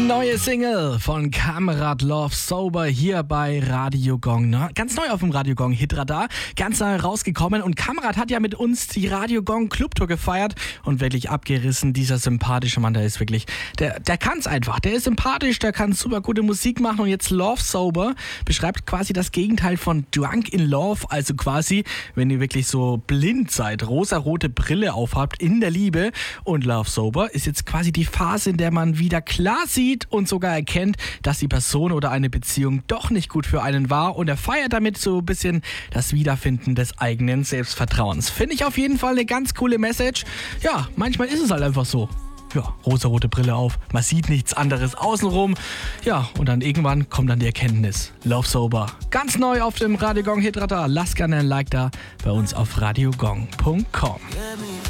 Neue Single von Kamerad, Love Sober hier bei Radio Gong. Ganz neu auf dem Radio Gong Hitradar, ganz neu rausgekommen und Kamerad hat ja mit uns die Radio Gong Clubtour gefeiert und wirklich abgerissen. Dieser sympathische Mann, der ist wirklich, der kann's einfach. Der ist sympathisch, der kann super gute Musik machen und jetzt Love Sober beschreibt quasi das Gegenteil von Drunk in Love, also quasi, wenn ihr wirklich so blind seid, rosarote Brille aufhabt in der Liebe, und Love Sober ist jetzt quasi die Phase, in der man wieder klar sieht und sogar erkennt, dass die Person oder eine Beziehung doch nicht gut für einen war, und er feiert damit so ein bisschen das Wiederfinden des eigenen Selbstvertrauens. Finde ich auf jeden Fall eine ganz coole Message. Ja, manchmal ist es halt einfach so. Ja, rosarote Brille auf, man sieht nichts anderes außenrum. Ja, und dann irgendwann kommt dann die Erkenntnis. Love Sober. Ganz neu auf dem Radio Gong Hitradar. Lasst gerne ein Like da bei uns auf radiogong.com.